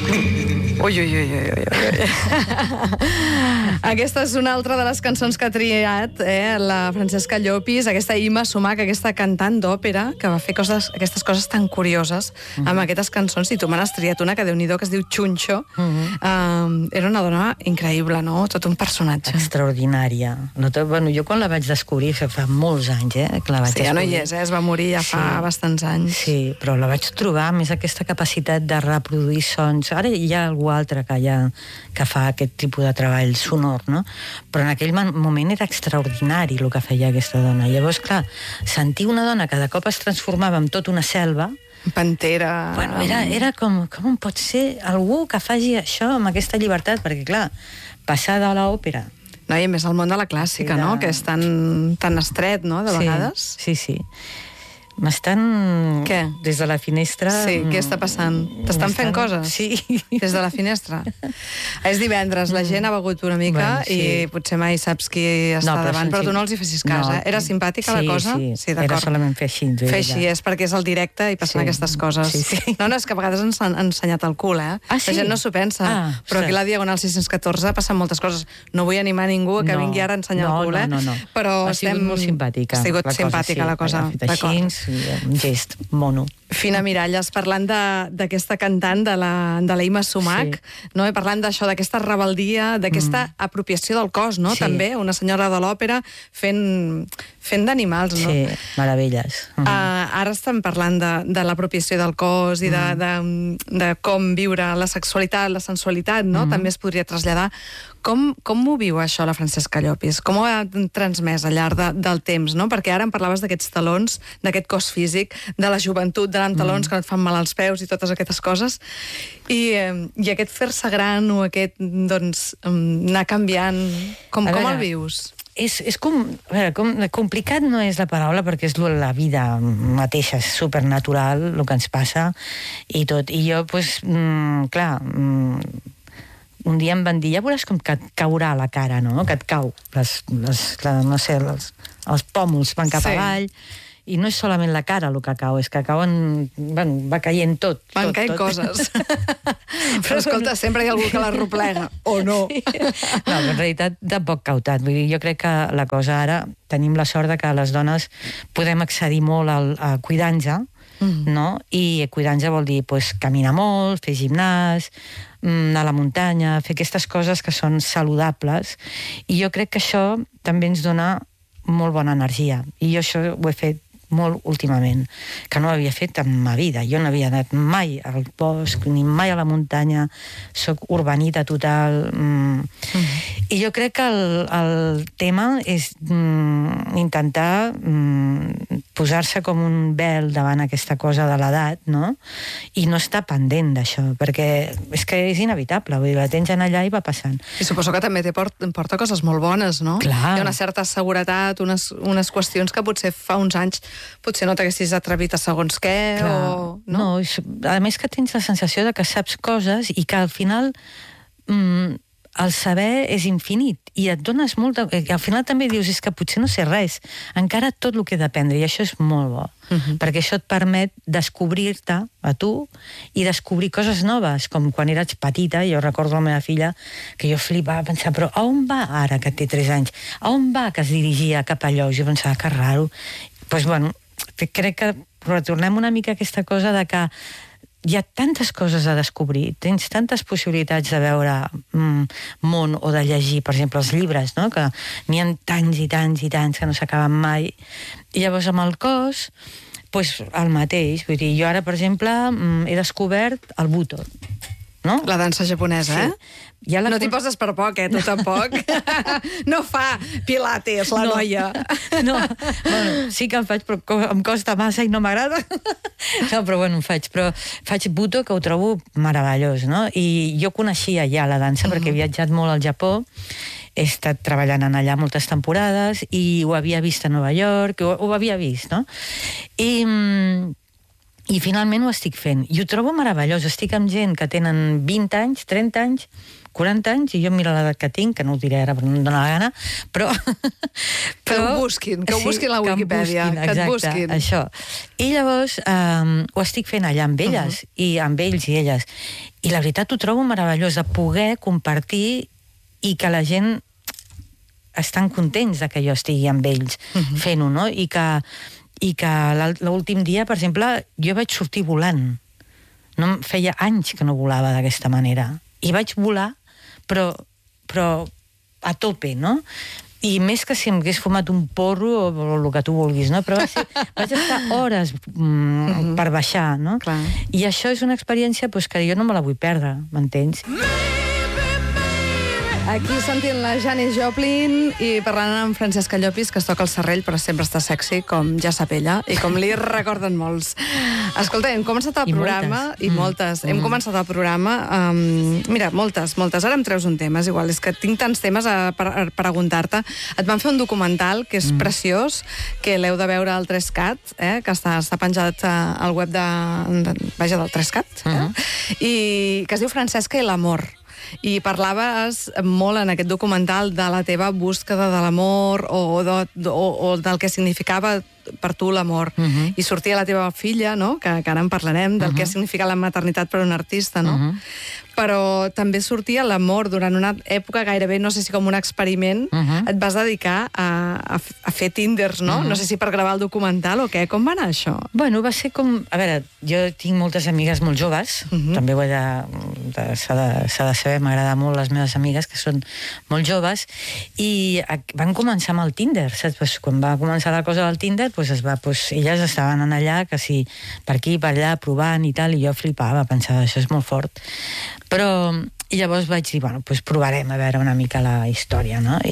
Ui, ui, ui, ui, ui. Aquesta és una altra de les cançons que ha triat la Francesca Llopis, aquesta Imma Sumac, aquesta cantant d'òpera, que va fer aquestes coses tan curioses amb aquestes cançons, i tu me n'has triat una que Déu-n'hi-do, que es diu Xunxo. Era una dona increïble, no? Tot un personatge. Extraordinària. Bueno, jo quan la vaig descobrir, fa molts anys, que la vaig descobrir. Ja no hi és, es va morir ja fa bastants anys. Sí, però la vaig trobar, més aquesta capacitat de reproduir sons. Ara hi ha algú altre que fa aquest tipus de treball sonor, no? Però en aquell moment era extraordinari el que feia aquesta dona. Llavors, clar, sentir una dona que de cop es transformava en tota una selva, Pantera... Bueno, era com pot ser algú que faci això amb aquesta llibertat, perquè, clar, passar de l'òpera... No, i a més el món de la clàssica, no? Que és tan estret, no?, de vegades. Sí, sí. M'estan... Què? Des de la finestra... Sí, què està passant? T'estan fent coses? Sí. Des de la finestra? És divendres, la gent ha begut una mica i potser mai saps qui està davant, però tu no els hi fessis cas, eh? Era simpàtica la cosa? Sí, era solament fer així. Fer així, és perquè és el directe i passen aquestes coses. No, és que a vegades ens han ensenyat el cul, eh? La gent no s'ho pensa, però aquí a la Diagonal 614 passen moltes coses. No vull animar ningú que vingui ara a ensenyar el cul, eh? Però ha sigut molt simpàtica. Ha sigut simpàtica la cosa. Un gest mono. Fina Miralles, parlant d'aquesta cantant, de la Imma Sumac, no? I parlant d'això, d'aquesta rebeldia, d'aquesta apropiació del cos, no? També, una senyora de l'òpera fent d'animals, no? Sí, meravelles. Ara estem parlant de l'apropiació del cos i de com viure la sexualitat, la sensualitat, no? També es podria traslladar. Com ho viu això la Francesca Llopis? Com ho ha transmès al llarg del temps, no? Perquè ara em parlaves d'aquests talons, d'aquest cos físic, de la joventut, d'anar amb talons que no et fan mal als peus i totes aquestes coses. I aquest fer-se gran o aquest, doncs, anar canviant, com el vius? És complicat no és la paraula, perquè és la vida mateixa, és supernatural el que ens passa i tot. I jo, doncs, clar... Un dia em van dir, ja veuràs com que et caurà la cara, no? Que et cau. No sé, els pòmuls van cap avall, i no és solament la cara el que cau, és que cauen... Bueno, va caient tot. Van caient coses. Però escolta, sempre hi ha algú que la replega, o no? No, en realitat tampoc cau tant. Vull dir, jo crec que la cosa ara, tenim la sort de que les dones podem accedir molt a cuidar-nos, no? I cuidar-nos vol dir caminar molt, fer gimnàs, anar a la muntanya, fer aquestes coses que són saludables, i jo crec que això també ens dona molt bona energia, i jo això ho he fet molt últimament, que no ho havia fet en ma vida. Jo no havia anat mai al bosc, ni mai a la muntanya, soc urbanita total, i jo crec que el tema és intentar posar-se com un vel davant aquesta cosa de l'edat, no? I no estar pendent d'això, perquè és que és inevitable, vull dir, la tens allà i va passant. I suposo que també porta coses molt bones, no? Clar. Hi ha una certa seguretat, unes qüestions que potser fa uns anys potser no t'haguessis atrevit a segons què, o... No, a més que tens la sensació de que saps coses i que al final el saber és infinit i et dones molta... Al final també dius, és que potser no sé res, encara tot el que he d'aprendre, i això és molt bo, perquè això et permet descobrir-te a tu i descobrir coses noves, com quan eres petita. Jo recordo la meva filla que jo flipava, pensava, però a on va ara que té 3 anys? A on va que es dirigia cap allò? Jo pensava, que raro. Doncs, bueno, crec que retornem una mica a aquesta cosa de que hi ha tantes coses a descobrir, tens tantes possibilitats de veure món o de llegir, per exemple, els llibres, no? Que n'hi ha tants i tants i tants que no s'acaben mai. I llavors amb el cos, doncs el mateix. Vull dir, jo ara, per exemple, he descobert el Buto, no? La dansa japonesa, No t'hi poses per poc, tu tampoc. No fa pilates, la noia. No, bueno, sí que en faig, però em costa massa i no m'agrada. No, però bueno, Però faig Buto, que ho trobo meravellós, no? I jo coneixia ja la dansa perquè he viatjat molt al Japó, he estat treballant en allà moltes temporades i ho havia vist a Nova York, ho havia vist, no? I finalment ho estic fent. I ho trobo meravellós. Estic amb gent que tenen 20 anys, 30 anys, 40 anys, i jo mira l'edat que tinc, que no ho diré ara, però no em dóna la gana, però... Que ho busquin a la Wikipedia, que et busquin. Això. I llavors ho estic fent allà amb elles, i amb ells i elles. I la veritat ho trobo meravellós, de poder compartir i que la gent estan contents de que jo estigui amb ells fent-ho, no? I que l'últim dia, per exemple, jo vaig sortir volant. No, feia anys que no volava d'aquesta manera. I vaig volar, però a tope, no? I més que si em hagués fumat un porro o el que tu vulguis, no? Però vaig estar hores per baixar, no? Clar. I això és una experiència que jo no me la vull perdre, m'entens? Aquí sentint la Janis Joplin i parlant amb Francesca Llopis, que es toca el serrell, però sempre està sexy, com ja sap ella, i com li recorden molts. Escolta, hem començat el programa... I moltes. Hem començat el programa... Mira, moltes. Ara em treus un tema, és igual, és que tinc tants temes per preguntar-te. Et van fer un documental que és preciós, que l'heu de veure al 3CAT, que està penjat al web del 3CAT, i que es diu Francesca i l'amor. I parlaves molt en aquest documental de la teva búsqueda de l'amor o del que significava per tu l'amor. I sortia la teva filla, no? Que ara en parlarem, del que ha significat la maternitat per un artista, no? Però també sortia l'amor durant una època gairebé, no sé si com un experiment, et vas dedicar a fer Tinders, no? No sé si per gravar el documental o què, com va anar això? Bueno, va ser com... A veure, jo tinc moltes amigues molt joves, també ho he s'ha de saber, m'agrada molt les meves amigues, que són molt joves, i van començar amb el Tinder, saps? Quan va començar la cosa del Tinder, elles estaven allà, que sí, per aquí, per allà, provant i tal, i jo flipava, pensava, això és molt fort. Però llavors vaig dir, bueno, provarem a veure una mica la història, no?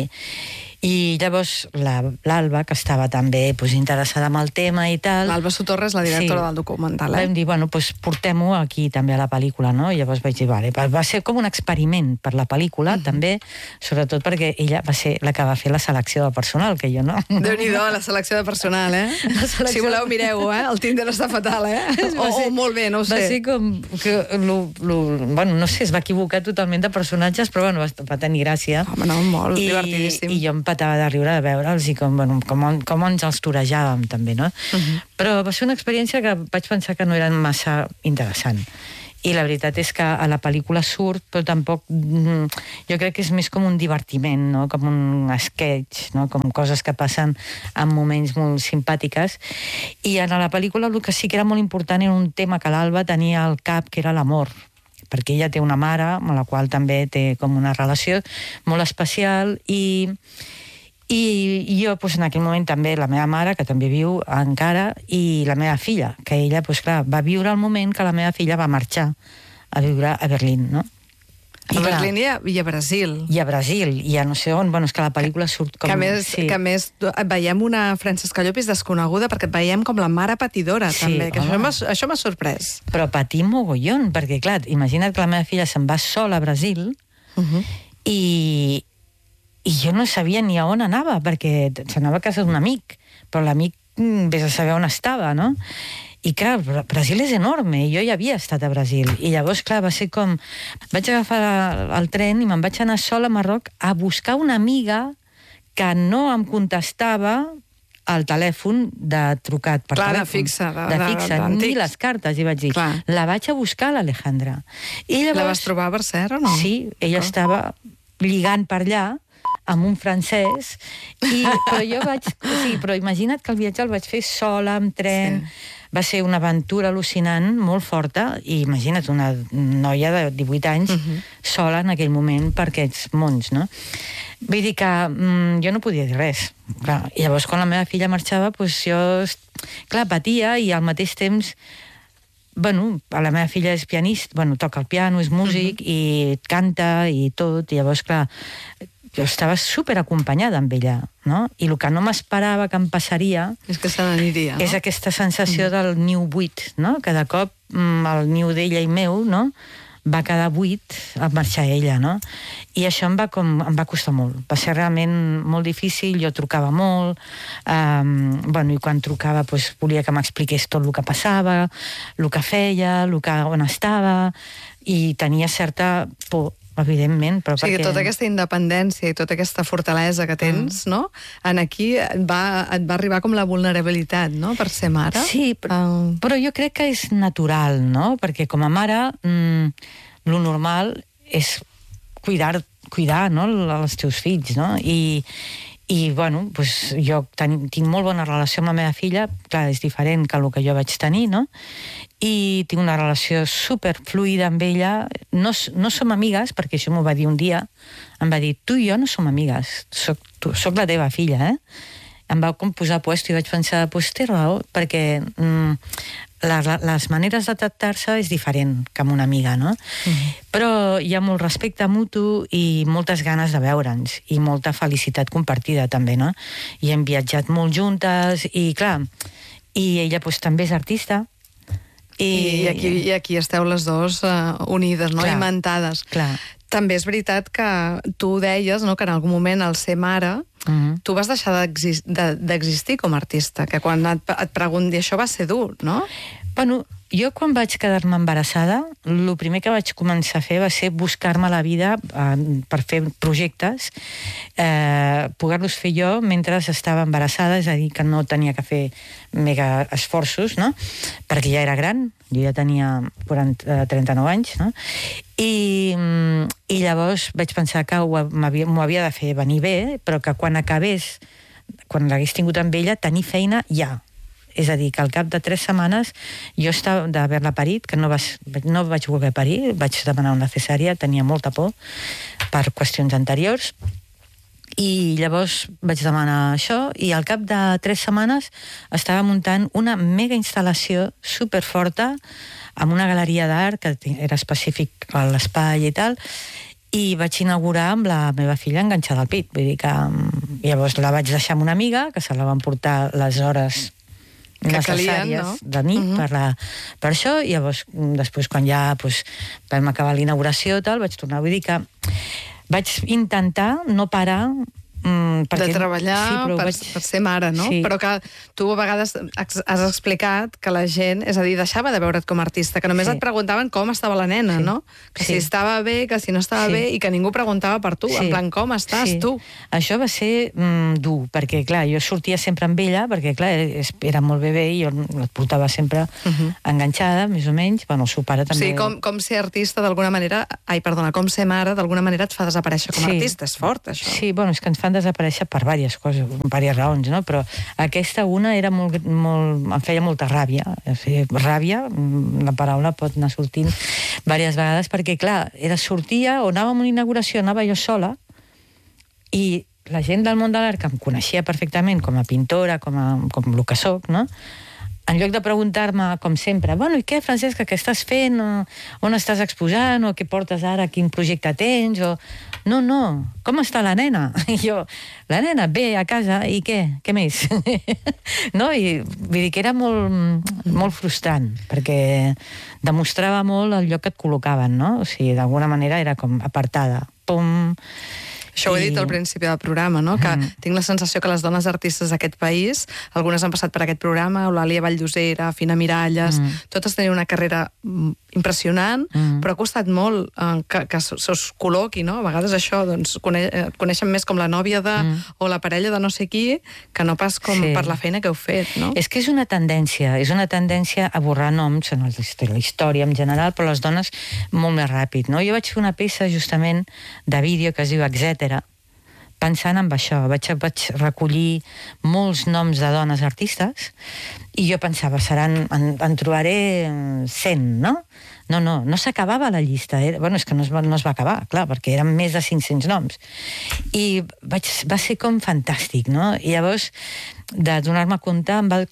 I llavors l'Alba, que estava també interessada en el tema i tal... L'Alba Sotorra és la directora del documental, Vam dir, bueno, portem-ho aquí també a la pel·lícula, no? I llavors vaig dir, vale, va ser com un experiment per la pel·lícula, també, sobretot perquè ella va ser la que va fer la selecció de personal, que jo no. Déu-n'hi-do, la selecció de personal, Si voleu, mireu-ho, El Tinder està fatal, O molt bé, no ho sé. Va ser com... Bueno, no sé, es va equivocar totalment de personatges, però bueno, va tenir gràcia. Home, no, molt divertidíssim. I jo em patava de riure de veure'ls i com ens els torejàvem també, no? Però va ser una experiència que vaig pensar que no era massa interessant. I la veritat és que a la pel·lícula surt, però tampoc... Jo crec que és més com un divertiment, no? Com un sketch, no? Com coses que passen en moments molt simpàtiques. I a la pel·lícula el que sí que era molt important era un tema que l'Alba tenia al cap, que era l'amor, perquè ella té una mare amb la qual també té com una relació molt especial i jo, en aquell moment també, la meva mare, que també viu encara, i la meva filla, que ella, clar, va viure el moment que la meva filla va marxar a viure a Berlín, no? A Berlín i a Brasil. I a Brasil, i a no sé on, és que la pel·lícula surt com... Que a més et veiem una Francesca Llopis desconeguda, perquè et veiem com la mare patidora, també, que això m'ha sorprès. Però patir mogollon, perquè, clar, imagina't que la meva filla se'n va sola a Brasil i jo no sabia ni a on anava, perquè s'anava a casa d'un amic, però l'amic vés a saber on estava, no? I clar, Brasil és enorme, i jo ja havia estat a Brasil, i llavors, clar, va ser com... Vaig agafar el tren i me'n vaig anar sola a Marroc a buscar una amiga que no em contestava al telèfon de trucat per telèfon. De fixa, ni les cartes, i vaig dir, la vaig a buscar l'Alejandra. La vas trobar a Barcelona o no? Sí, ella estava lligant per allà, amb un francès, però imagina't que el viatge el vaig fer sola, amb tren, va ser una aventura al·lucinant, molt forta, i imagina't una noia de 18 anys sola en aquell moment per aquests mons, no? Vull dir que jo no podia dir res. Clar, i llavors, quan la meva filla marxava, jo, clar, patia, i al mateix temps la meva filla és pianista, toca el piano, és músic, i canta, i tot, i llavors, clar, jo estava superacompanyada amb ella, no? I el que no m'esperava que em passaria... És que se n'aniria, no? És aquesta sensació del niu buit, no? Que de cop el niu d'ella i meu, no?, va quedar buit al marxar ella, no? I això em va costar molt. Va ser realment molt difícil, jo trucava molt, i quan trucava volia que m'expliqués tot el que passava, el que feia, on estava, i tenia certa por evidentment, però O sigui, perquè... tota aquesta independència i tota aquesta fortalesa que tens, no? En aquí et va arribar com la vulnerabilitat, no?, per ser mare. Sí, però jo crec que és natural, no? Perquè com a mare, lo normal és cuidar, no?, els teus fills, no? I bueno, pues jo tinc molt bona relació amb la meva filla, clar, és diferent que el que jo vaig tenir, no? I tinc una relació superfluida amb ella. No som amigues, perquè això m'ho va dir un dia. Em va dir, tu i jo no som amigues, soc la teva filla, eh? Em va com posar puesto i vaig pensar, pues té raó, perquè les maneres de tractar-se és diferent que amb una amiga, no? Però hi ha molt respecte mutu i moltes ganes de veure'ns i molta felicitat compartida també, no? I hem viatjat molt juntes i clar, i ella pues, també és artista. I aquí esteu les dues unides, no? Clar, imantades. Clar. També és veritat que tu deies, no?, que en algun moment, al ser mare, tu vas deixar d'existir com a artista, que quan et pregunti això va ser dur, no? Bueno, jo quan vaig quedar-me embarassada, el primer que vaig començar a fer va ser buscar-me la vida per fer projectes, poder-los fer jo mentre estava embarassada, és a dir, que no tenia que fer mega esforços, no?, perquè ja era gran, jo ja tenia 39 anys, no?, i llavors vaig pensar que m'ho havia de fer venir bé, però que quan acabés, quan l'hagués tingut amb ella, tenir feina ja. És a dir, que al cap de 3 setmanes jo estava d'haver-la parit, que no vaig voler parir, vaig demanar una cesària, tenia molta por per qüestions anteriors, i llavors vaig demanar això, i al cap de 3 setmanes estava muntant una mega instal·lació superforta amb una galeria d'art que era específic a l'espai i tal, i vaig inaugurar amb la meva filla enganxada al pit. Vull dir que llavors la vaig deixar amb una amiga, que se la van portar les hores que necessàries, no?, de nit per això, i llavors després quan ja vam acabar l'inauguració tal, vaig tornar. Vull dir que vaig intentar no parar de treballar per ser mare, no? Sí. Però que tu a vegades has explicat que la gent, és a dir, deixava de veure't com a artista, que només et preguntaven com estava la nena, no? Que si estava bé, que si no estava bé, i que ningú preguntava per tu, en plan, com estàs tu? Això va ser dur, perquè clar, jo sortia sempre amb ella, perquè clar, era molt bebè i jo la portava sempre enganxada, més o menys. Bueno, el seu pare també... Sí, com ser artista d'alguna manera... com ser mare d'alguna manera et fa desaparèixer com a artista, és fort, això. Sí, bueno, és que ens fan desaparèixer per diverses coses, per diverses raons, no? Però aquesta una era em feia molta ràbia. Ràbia, la paraula pot anar sortint diverses vegades, perquè clar, sortia o anàvem a una inauguració, anava jo sola, i la gent del món de l'art, que em coneixia perfectament com a pintora, com el que soc, no?, en lloc de preguntar-me, com sempre, bueno, i què, Francesca, què estàs fent? On estàs exposant? O què portes ara? Quin projecte tens? No, com està la nena? I jo, la nena, bé, a casa, i què? Què més? No? I vull dir que era molt frustrant, perquè demostrava molt el lloc que et col·locaven, no? O sigui, d'alguna manera era com apartada. Pum... Això ho he dit al principi del programa, no? Que tinc la sensació que les dones artistes d'aquest país, algunes han passat per aquest programa, Eulàlia Valldosera, Fina Miralles, totes tenien una carrera impressionant, però ha costat molt que se'ls col·loqui, no? A vegades això, doncs, coneixen més com la nòvia o la parella de no sé qui, que no pas com per la feina que heu fet, no? És que és una tendència a borrar noms en la història en general, però les dones molt més ràpid, no? Jo vaig fer una peça justament de vídeo que es diu Etcètera, pensant en això. Vaig recollir molts noms de dones artistes i jo pensava, en trobaré 100, no? No s'acabava la llista. Bueno, és que no es va acabar, clar, perquè eren més de 500 noms. I va ser com fantàstic, no? I llavors, de donar-me compte, vaig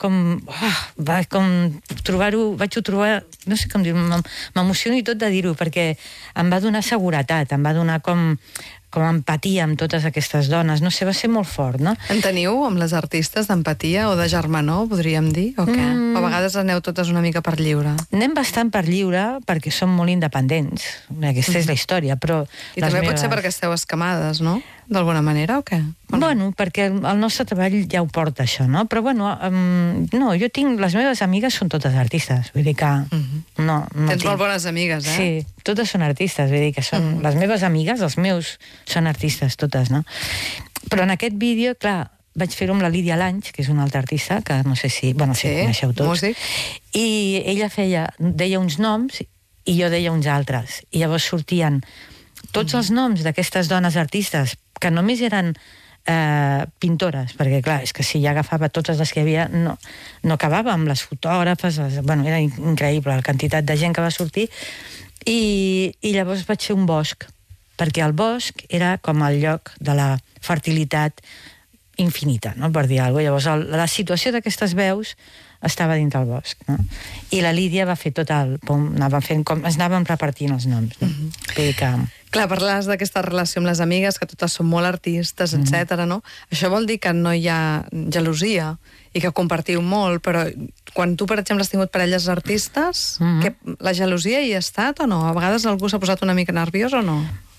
trobar, no sé com dir-ho, m'emociono i tot de dir-ho, perquè em va donar seguretat, em va donar com empatia amb totes aquestes dones. No sé, va ser molt fort, no? En teniu amb les artistes d'empatia o de germanor, podríem dir, o què? O a vegades aneu totes una mica per lliure? Anem bastant per lliure perquè som molt independents. Aquesta és la història, però... I també pot ser perquè esteu escamades, no? D'alguna manera, o què? Bueno, perquè el nostre treball ja ho porta, això, no? Però, bueno, no, jo tinc... Les meves amigues són totes artistes, vull dir que... no Tens molt bones amigues, eh? Sí, totes són artistes, vull dir que són... Les meves amigues, els meus, són artistes totes, no? Però en aquest vídeo, clar, vaig fer-ho amb la Lídia Lange, que és una altra artista, que no sé si... Bueno, sí, coneixeu tots. Músic. I ella deia uns noms i jo deia uns altres. I llavors sortien tots els noms d'aquestes dones artistes que només eren pintores, perquè clar, és que si ja agafava totes les que hi havia, no acabava amb les fotògrafes, bueno, era increïble la quantitat de gent que va sortir, i llavors vaig fer un bosc, perquè el bosc era com el lloc de la fertilitat infinita, no? Per dir alguna cosa. Llavors, la situació d'aquestes veus estava dins del bosc, no? I la Lídia va fer tot el... es anaven repartint els noms, no? Vull dir que... Clar, parlaves d'aquesta relació amb les amigues, que totes són molt artistes, etc. no? Això vol dir que no hi ha gelosia i que compartiu molt, però quan tu, per exemple, has tingut parelles artistes, que la gelosia hi ha estat o no? A vegades algú s'ha posat una mica nerviós o no?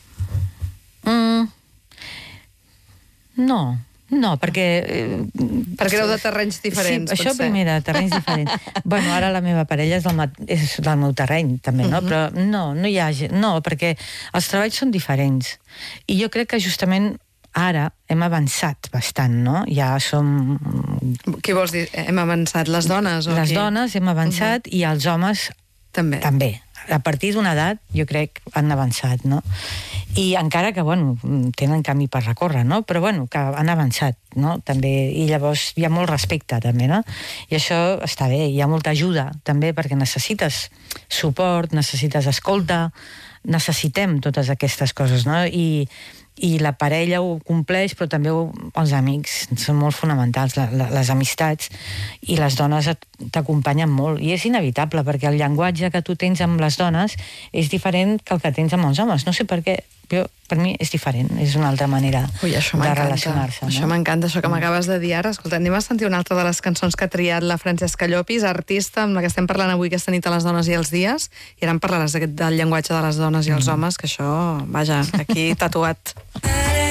No, perquè... Perquè éreu de terrenys diferents, sí, això primer, de terrenys diferents. Bueno, ara la meva parella és del meu terreny, també, no? Però no hi ha... No, perquè els treballs són diferents. I jo crec que justament ara hem avançat bastant, no? Ja som... Què vols dir? Hem avançat? Les dones? O les dones hem avançat i els homes també. A partir d'una edat, jo crec, han avançat, no? I encara que, bueno, tenen camí per recórrer, no? Però, bueno, que han avançat, no? També, i llavors hi ha molt respecte, també, no? I això està bé, hi ha molta ajuda, també, perquè necessites suport, necessites escolta, necessitem totes aquestes coses, no? I la parella ho compleix, però també els amics són molt fonamentals, les amistats, i les dones t'acompanyen molt. I és inevitable, perquè el llenguatge que tu tens amb les dones és diferent que el que tens amb els homes. No sé per què, però per mi és diferent, és una altra manera de relacionar-se. Això m'encanta, això que m'acabes de dir ara. Escolta, anem a sentir una altra de les cançons que ha triat la Francesca Llopis, artista amb la que estem parlant avui aquesta nit a les dones i els dies, i ara em parlaràs del llenguatge de les dones i els homes, que això, vaja, aquí tatuat.